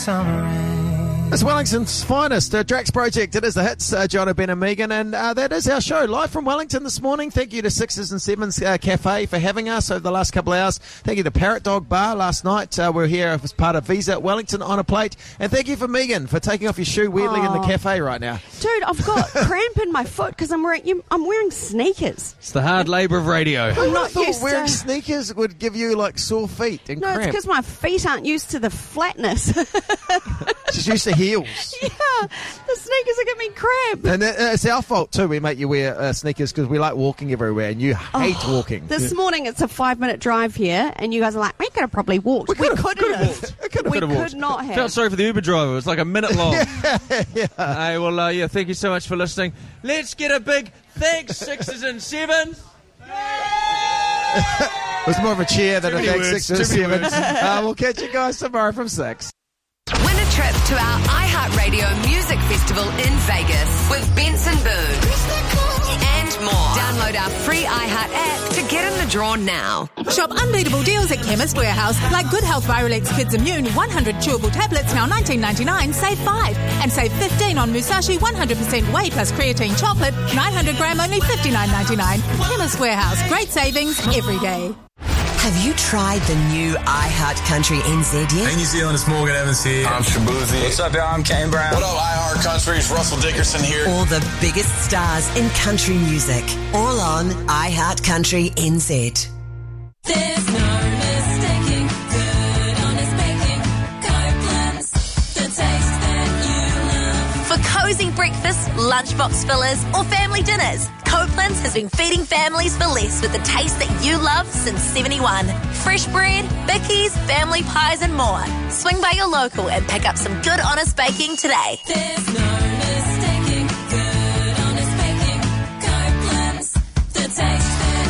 summer rain. It's Wellington's finest, Drax Project. It is the hits, Jono, Ben and Megan, and that is our show. Live from Wellington this morning. Thank you to Sixes and Sevens Cafe for having us over the last couple of hours. Thank you to Parrot Dog Bar last night. We're here as part of Visa Wellington on a plate. And thank you for Megan for taking off your shoe weirdly in the cafe right now. Dude, I've got cramp in my foot because I'm wearing sneakers. It's the hard labour of radio. I'm not thought used wearing to... sneakers would give you like sore feet and No, cramp. it's because my feet aren't used to the flatness. Just used to heels. Yeah, the sneakers are giving me cramp. And it's our fault too. We make you wear sneakers because we like walking everywhere, and you hate walking. This morning it's a 5-minute drive here, and you guys are like, we could have probably walked. We couldn't have. We could not have. Felt sorry for the Uber driver. It was like a minute long. Hey, well, thank you so much for listening. Let's get a big thanks, Sixes and Sevens. It was more of a cheer than a thanks, Sixes and Sevens. We'll catch you guys tomorrow from 6. Win a trip to our iHeartRadio Music Festival in Vegas with Benson Boone and more. Download our free iHeart app to get in the draw now. Shop unbeatable deals at Chemist Warehouse, like Good Health Virolex Kids Immune 100 chewable tablets, now $19.99, save 5. And save 15 on Musashi 100% whey plus creatine chocolate, 900 gram, only $59.99. Chemist Warehouse, great savings every day. Have you tried the new iHeart Country NZ yet? Hey New Zealand, it's Morgan Evans here. I'm Shabuzi. What's up, y'all? I'm Kane Brown. What up, iHeart Country? It's Russell Dickerson here. All the biggest stars in country music, all on iHeart Country NZ. There's no mistaking good honest baking. Copeland's, the taste that you love. For cozy breakfasts, lunchbox fillers, or family dinners, Copeland's has been feeding families for less with the taste that you love since 71. Fresh bread, bickies, family pies and more. Swing by your local and pick up some good honest baking today. There's no mistaking good honest baking. Copeland's, the taste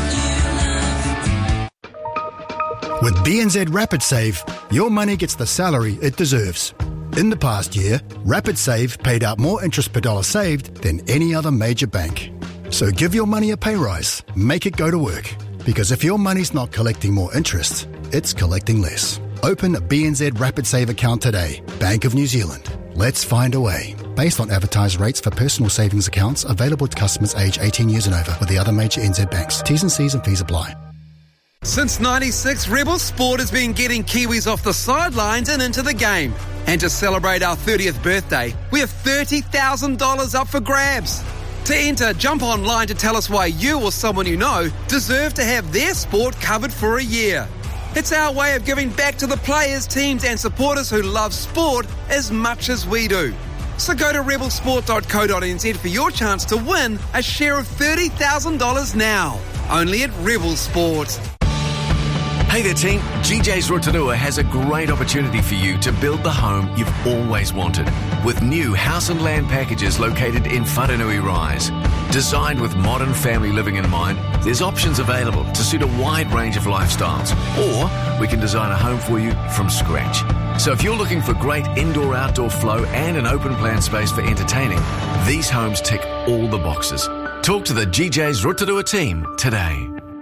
that you love. With BNZ Rapid Save, your money gets the salary it deserves. In the past year, Rapid Save paid out more interest per dollar saved than any other major bank. So give your money a pay rise. Make it go to work. Because if your money's not collecting more interest, it's collecting less. Open a BNZ Rapid Save account today. Bank of New Zealand. Let's find a way. Based on advertised rates for personal savings accounts available to customers aged 18 years and over with the other major NZ banks. T's and C's and fees apply. Since '96, Rebel Sport has been getting Kiwis off the sidelines and into the game. And to celebrate our 30th birthday, we have $30,000 up for grabs. To enter, jump online to tell us why you or someone you know deserve to have their sport covered for a year. It's our way of giving back to the players, teams and supporters who love sport as much as we do. So go to rebelsport.co.nz for your chance to win a share of $30,000 now. Only at Rebel Sport. Hey there team, GJ's Rotorua has a great opportunity for you to build the home you've always wanted with new house and land packages located in Whanganui Rise. Designed with modern family living in mind, there's options available to suit a wide range of lifestyles, or we can design a home for you from scratch. So if you're looking for great indoor-outdoor flow and an open plan space for entertaining, these homes tick all the boxes. Talk to the GJ's Rotorua team today.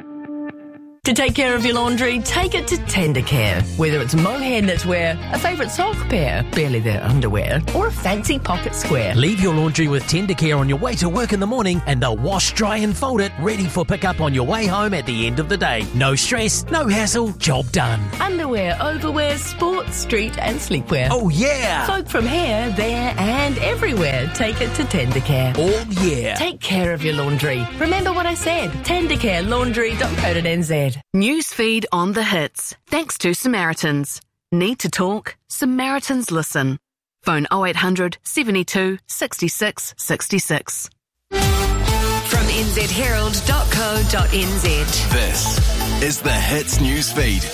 To take care of your laundry, take it to Tendercare. Whether it's mohair knitwear, a favourite sock pair, barely their underwear, or a fancy pocket square. Leave your laundry with Tendercare on your way to work in the morning and they'll wash, dry and fold it, ready for pickup on your way home at the end of the day. No stress, no hassle, job done. Underwear, overwear, sports, street and sleepwear. Oh yeah! Folk from here, there and everywhere, take it to Tendercare. Oh yeah! Take care of your laundry. Remember what I said, tendercarelaundry.co.nz. Newsfeed on the hits. Thanks to Samaritans. Need to talk? Samaritans listen. Phone 0800 72 66 66. From nzherald.co.nz. This is the Hits Newsfeed.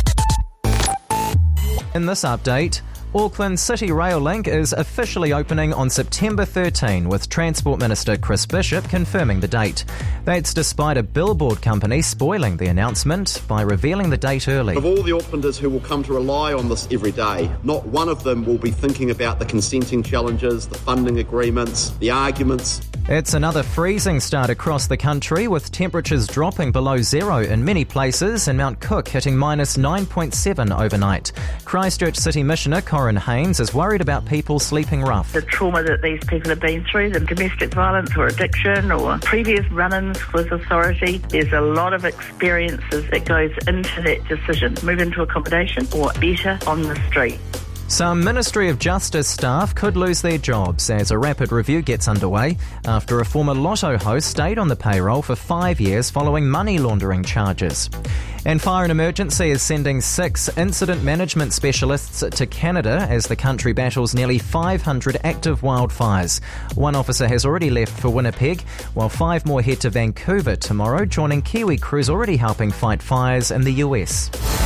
In this update, Auckland City Rail Link is officially opening on September 13, with Transport Minister Chris Bishop confirming the date. That's despite a billboard company spoiling the announcement by revealing the date early. Of all the Aucklanders who will come to rely on this every day, not one of them will be thinking about the consenting challenges, the funding agreements, the arguments It's another freezing start across the country, with temperatures dropping below zero in many places and Mount Cook hitting minus 9.7 overnight. Christchurch City Missioner Corinne Haynes is worried about people sleeping rough. The trauma that these people have been through, the domestic violence or addiction or previous run-ins with authority, there's a lot of experiences that goes into that decision. Move into accommodation or better on the street. Some Ministry of Justice staff could lose their jobs as a rapid review gets underway after a former Lotto host stayed on the payroll for 5 years following money laundering charges. And Fire and Emergency is sending 6 incident management specialists to Canada as the country battles nearly 500 active wildfires. One officer has already left for Winnipeg, while 5 more head to Vancouver tomorrow, joining Kiwi crews already helping fight fires in the US.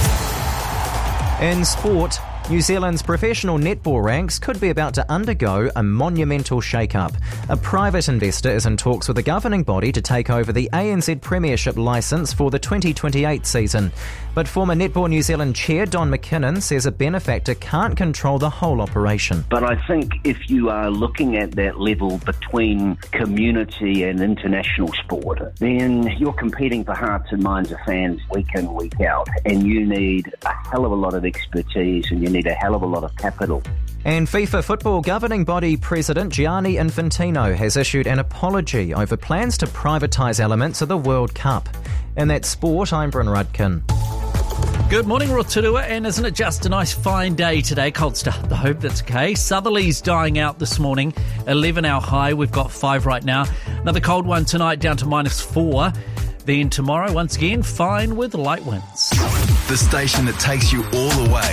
In sport, New Zealand's professional netball ranks could be about to undergo a monumental shake-up. A private investor is in talks with the governing body to take over the ANZ Premiership licence for the 2028 season. But former Netball New Zealand chair Don McKinnon says a benefactor can't control the whole operation. But I think if you are looking at that level between community and international sport, then you're competing for hearts and minds of fans week in, week out. And you need a hell of a lot of expertise and you need a hell of a lot of capital. And FIFA football governing body president Gianni Infantino has issued an apology over plans to privatise elements of the World Cup. In that sport, I'm Bryn Rudkin. Good morning, Rotorua, and isn't it just a nice fine day today? Cold start, I hope that's okay. Southerlies dying out this morning, 11 our high, we've got 5 right now. Another cold one tonight, down to minus 4. Then tomorrow, once again, fine with light winds. The station that takes you all the way